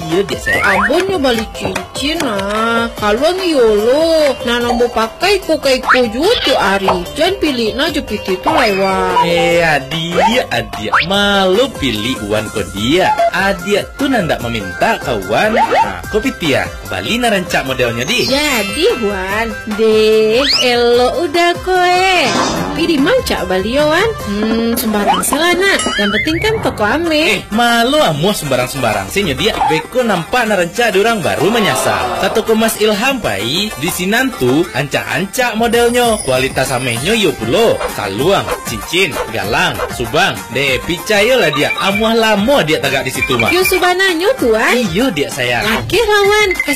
Iya dia sayang. Abonnya balik cincin kalau yolo nana mau pakai ko jutu ari jangan pilih na jepit itu lewat. Adia malu pilih uan ko dia. Adia tuh nanda meminta kawan. Nah, kopi tia bali na rancak modelnya di. Jadi Wan, deh elo udah koe. Tapi di manca balioan, sembarang selana. Yang penting kan toko ame. Malu amuh sembarang sih dia. Beko nampak na rancak orang baru menyasar. Satu kemas ilham pai di sinantu ancak-ancak modelnya. Kualitas amehnya yo pulo. Saluang, cincin, galang, subang. Deh picayolah dia. Amuh lamo dia tagak di situ mah. Yo subananyo tuan. Iyo dia sayang. Oke lawan.